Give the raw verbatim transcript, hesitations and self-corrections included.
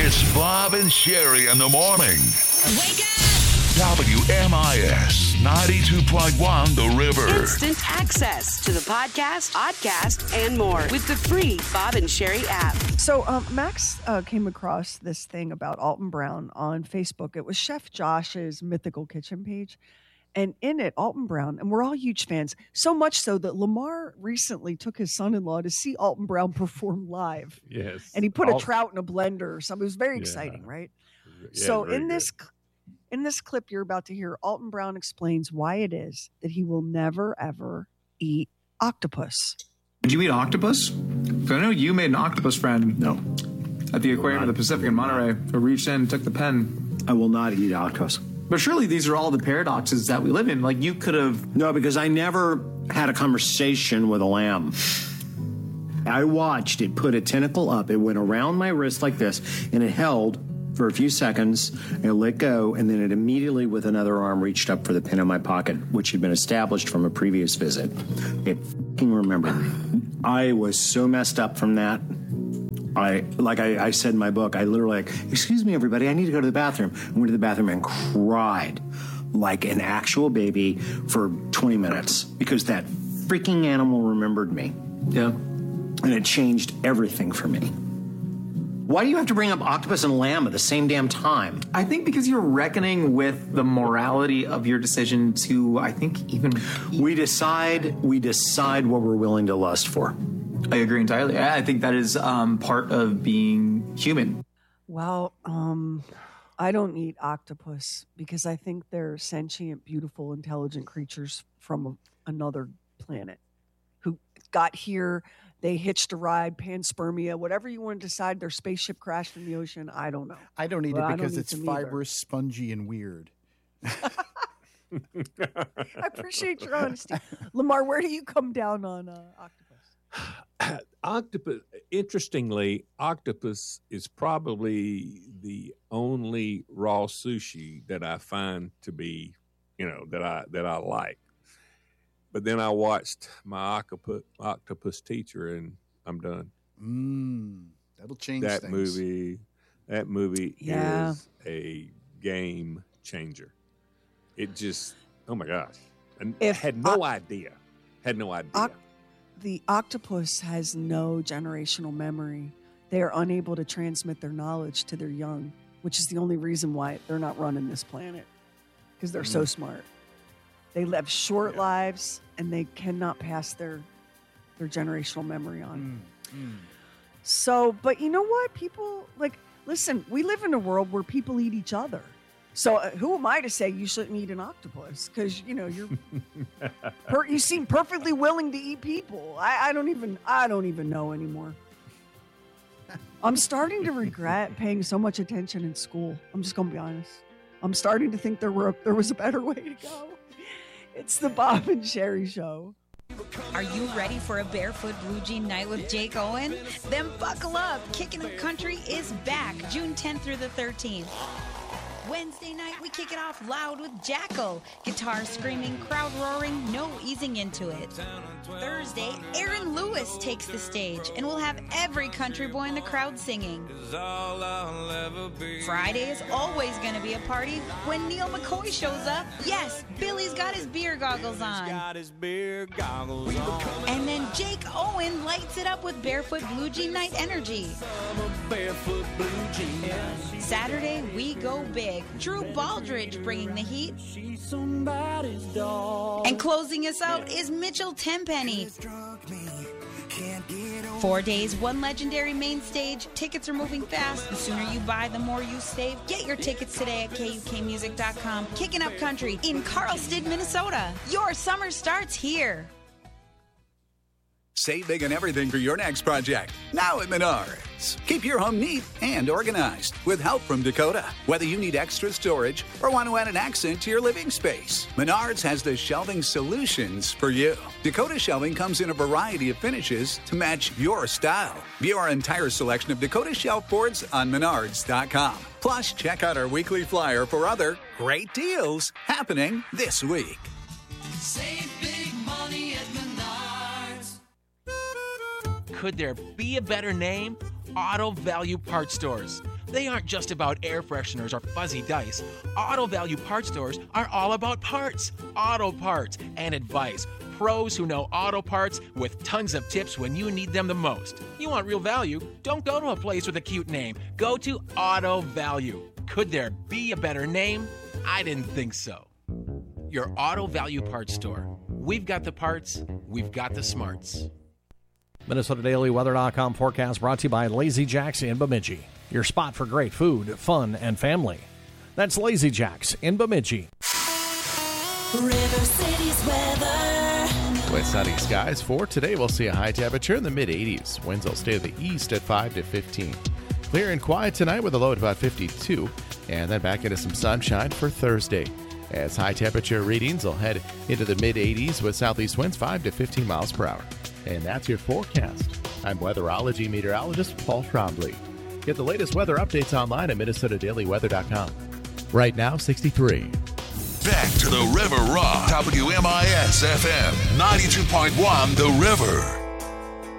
It's Bob and Sherry in the morning. Wake up! W M I S ninety-two point one The River. Instant access to the podcast, podcast, and more with the free Bob and Sherry app. So um, Max uh, came across this thing about Alton Brown on Facebook. It was Chef Josh's Mythical Kitchen page. And in it, Alton Brown, and we're all huge fans, so much so that Lamar recently took his son-in-law to see Alton Brown perform live. Yes. And he put All, a trout in a blender or something. It was very Yeah. exciting, right? Yeah, so very in this good. in this clip you're about to hear, Alton Brown explains why it is that he will never, ever eat octopus. Did you eat octopus? 'Cause I know you made an octopus friend. No. At the aquarium of the Pacific in Monterey, who reached in and took the pen. I will not eat octopus. But surely these are all the paradoxes that we live in. Like, you could have... No, because I never had a conversation with a lamb. I watched it put a tentacle up. It went around my wrist like this, and it held for a few seconds, and it let go, and then it immediately, with another arm, reached up for the pin in my pocket, which had been established from a previous visit. It f***ing remembered me. I was so messed up from that. I like I, I said in my book, I literally like, excuse me, everybody, I need to go to the bathroom. I went to the bathroom and cried like an actual baby for twenty minutes because that freaking animal remembered me. Yeah. And it changed everything for me. Why do you have to bring up octopus and lamb at the same damn time? I think because you're reckoning with the morality of your decision to, I think, even... We decide, we decide what we're willing to lust for. I agree entirely. I think that is um, part of being human. Well, um, I don't eat octopus because I think they're sentient, beautiful, intelligent creatures from a, another planet who got here. They hitched a ride, panspermia, whatever you want to decide. Their spaceship crashed in the ocean. I don't know. I don't eat Well, I it don't because eat it's them either. fibrous, spongy, and weird. I appreciate your honesty. Lamar, where do you come down on uh, octopus? Octopus, interestingly, octopus is probably the only raw sushi that I find to be, you know, that I that I like. But then I watched my octopus, octopus teacher, and I'm done. Mmm, that'll change That things. movie, that movie Yeah. is a game changer. It just, oh my gosh, I If had no oc- idea, had no idea. Oc- The octopus has no generational memory. They are unable to transmit their knowledge to their young, which is the only reason why they're not running this planet, because they're so smart. They live short Yeah. lives, and they cannot pass their their generational memory on. So, but you know what? People, like, listen, we live in a world where people eat each other. So uh, who am I to say you shouldn't eat an octopus? Because, you know, you're per, you seem perfectly willing to eat people. I, I don't even I don't even know anymore. I'm starting to regret paying so much attention in school. I'm just going to be honest. I'm starting to think there were a, there was a better way to go. It's the Bob and Sherry Show. Are you ready for a barefoot blue jean night with Jake Owen? Then buckle up. Kicking Up Country is back June tenth through the thirteenth. Wednesday night, we kick it off loud with Jackal. Guitar screaming, crowd roaring, no easing into it. Thursday, Aaron Lewis takes the stage, and we'll have every country boy in the crowd singing. Friday is always going to be a party when Neil McCoy shows up. Yes, Billy's got his beer goggles on. And then Jake Owen lights it up with Barefoot Blue Jean Night energy. Saturday, we go big. Drew Baldridge bringing the heat. And closing us out is Mitchell Tenpenny. Four days, one legendary main stage. Tickets are moving fast. The sooner you buy, the more you save. Get your tickets today at K U K music dot com. Kicking Up Country in Carlsted, Minnesota. Your summer starts here. Save big on everything for your next project. Now at Menards. Keep your home neat and organized with help from Dakota. Whether you need extra storage or want to add an accent to your living space, Menards has the shelving solutions for you. Dakota shelving comes in a variety of finishes to match your style. View our entire selection of Dakota shelf boards on menards dot com. Plus, check out our weekly flyer for other great deals happening this week. Save big money at Menards. Could there be a better name? Auto Value Parts Stores. They aren't just about air fresheners or fuzzy dice. Auto Value Parts Stores are all about parts, auto parts, and advice. Pros who know auto parts with tons of tips when you need them the most. You want real value? Don't go to a place with a cute name. Go to Auto Value. Could there be a better name? I didn't think so. Your Auto Value Parts Store. We've got the parts, we've got the smarts. Minnesota Daily Weather dot com forecast brought to you by Lazy Jack's in Bemidji. Your spot for great food, fun, and family. That's Lazy Jack's in Bemidji. River City's weather. With sunny skies for today, we'll see a high temperature in the mid eighties. Winds will stay to the east at five to fifteen. Clear and quiet tonight with a low at about fifty-two. And then back into some sunshine for Thursday. As high temperature readings will head into the mid eighties with southeast winds five to fifteen miles per hour. And that's your forecast. I'm weatherology meteorologist Paul Trombley. Get the latest weather updates online at Minnesota Daily Weather dot com. Right now, sixty-three. Back to the River Rock. W M I S F M ninety-two point one The River.